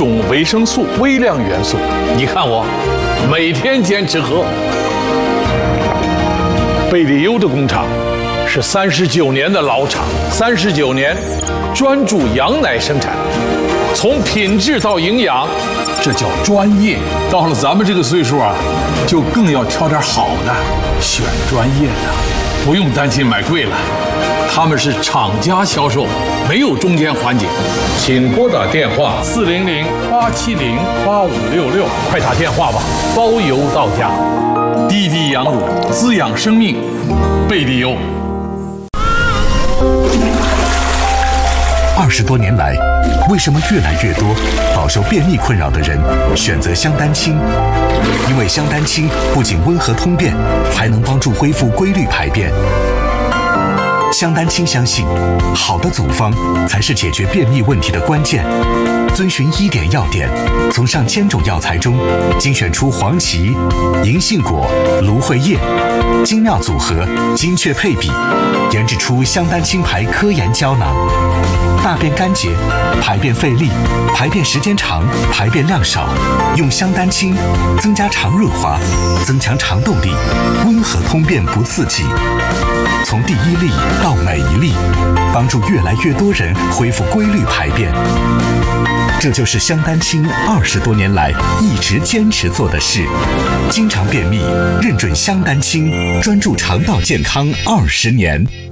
种维生素、微量元素。你看我，每天坚持喝。贝利优的工厂是39年的老厂，39年专注羊奶生产，从品质到营养，这叫专业。到了咱们这个岁数啊，就更要挑点好的，选专业的，不用担心买贵了。他们是厂家销售，没有中间环节。请拨打电话400-870-8566，快打电话吧，包邮到家。滴滴羊乳，滋养生命，贝利优。 20多年来，为什么越来越多饱受便秘困扰的人选择香丹清？因为香丹清不仅温和通便，还能帮助恢复规律排便。香丹清相信，好的组方才是解决便秘问题的关键。遵循1点要点，从上千种药材中精选出黄芪、银杏果、芦荟叶，精妙组合，精确配比，研制出香丹清牌科研胶囊。大便干结、排便费力、排便时间长、排便量少，用香丹清增加肠润滑，增强肠动力，温和通便不刺激。从第一粒到每一粒，帮助越来越多人恢复规律排便。这就是香丹清20多年来一直坚持做的事。经常便秘，认准香丹清，专注肠道健康20年。